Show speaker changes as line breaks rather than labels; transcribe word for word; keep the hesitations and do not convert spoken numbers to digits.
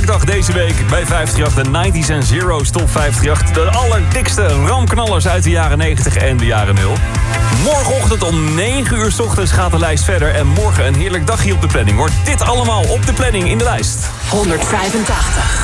Koningsdag deze week bij vijfenvijftig. De nineties en Zero's Top vijfenvijftig. De allerdikste ramknallers uit de jaren negentig en de jaren nul. Morgenochtend om negen uur 's ochtends gaat de lijst verder. En morgen een heerlijk dagje op de planning. Wordt dit allemaal op de planning in de lijst.
honderdvijfentachtig.